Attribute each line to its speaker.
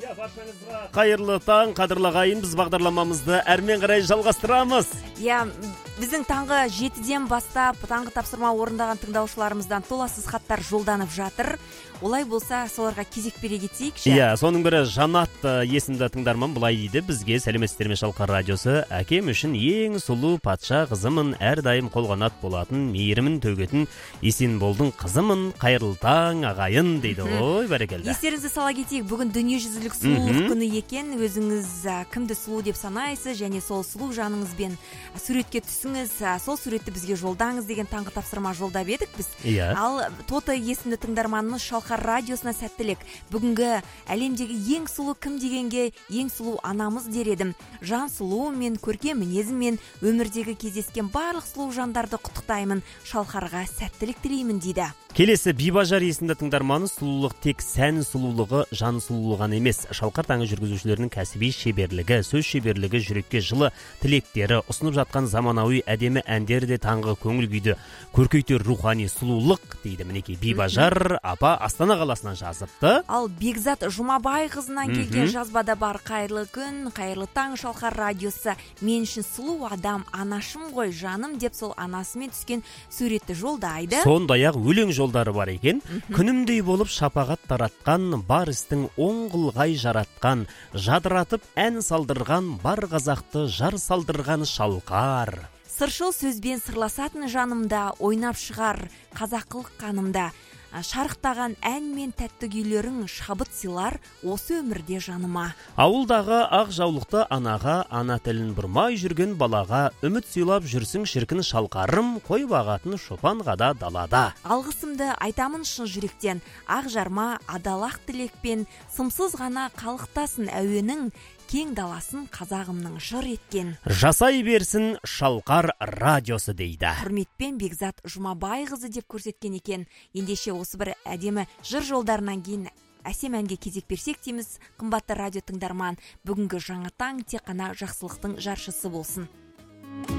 Speaker 1: Баршаңызға қайырлы таң, қадірлі ағайын. Біз бағдарламамызды әрмен қарай жалғастырамыз.
Speaker 2: Біздің таңғы 7-ден бастап таңғы тапсырма орындаған тыңдаушыларымыздан толассыз хаттар жолданып жатыр. Олай болса, соларға кезек бере кетейікші.
Speaker 1: Соның бірі Жанат есімді тыңдарман былай дейді: бізге сәлеметсіздер ме Шалқар радиосы, әкем үшін ең сұлу патша қызымын, әрдайым қолғанат болатын, мейірімін төгетін есен болдың қызымын, қайырлы таң ағайын дейді. Ой, бәрекелді.
Speaker 2: Естеріңізді сала кетейік, бүгін дүниежүзілік сұлулық күні екен. Өзіңіз кімді сұлу деп санайсыз, және сол сұлу жаныңызбен суретке түсіңіз, сол суретті бізге жолдаңыз деген таңғы тапсырма жолдап едік біз. Ал Тоты есімді тыңдарманымыз Шалқар радиосына сәттілік. Бүгінгі әлемдегі ең сұлу кім дегенге ең сұлу анамыз дер едім. Жан сұлу мен көркем мінезіммен өмірдегі кездескен барлық сұлу жандарды құттықтаймын. Шалқарға сәттілік тілеймін дейді.
Speaker 1: Келесі Бибажар есімді тыңдарманы: сұлулық тек сән сұлулығы, жан сұлулығы емес. Шалқар таңы жүргізушілерінің кәсіби шеберлігі, сөз шеберлігі, жүрекке жылы тілектері, ұсынып жатқан заманауи әдемі әндері де таңғы көңіл күйді көркейтер рухани сұлулық дейді. Мінекей Бибажар апа Астана қаласынан жазыпты.
Speaker 2: Ал Бекзат Жұмабай қызынан келген жазбада бар: қайырлы күн, қайырлы таң Шалқар радиосы. Мен үшін сұлу адам анашым ғой жаным деп сол анасымен түскен суретті жолдайды.
Speaker 1: Сондай-ақ өлең жолдары бар екен. Күнімдей болып шапағат таратқан, бар істің оң қылғай жаратқан, жадыратып ән салдырған, бар қазақты жар салдырған Шалқар.
Speaker 2: Сыршыл сөзбен сырласатын жанымда, ойнап шығар қазақылық қанымда. Шарықтаған ән мен тәтті күйлерің шабыт сыйлар осы өмірде жаныма.
Speaker 1: Ауылдағы ақ жаулықты анаға, ана тілін бұрмай жүрген балаға, үміт сыйлап жүрсің шіркін Шалқарым, қой бағатын шопанғада далада.
Speaker 2: Алғысымды айтамын шын жүректен, ақ жарма адалақ тілекпен, сымсыз ғана қалықтасын әуенің, кең даласын қазағымның жыр еткен.
Speaker 1: Жасай берсін Шалқар радиосы дейді.
Speaker 2: Құрметпен Бекзат Жұмабай қызы деп көрсеткен екен. Ендеше осы бір әдемі жыр жолдарынан кейін әсем әнге кезек берсек дейміз. Қымбатты радио тыңдарман, бүгінгі жаңа таң тек қана жақсылықтың жаршысы болсын.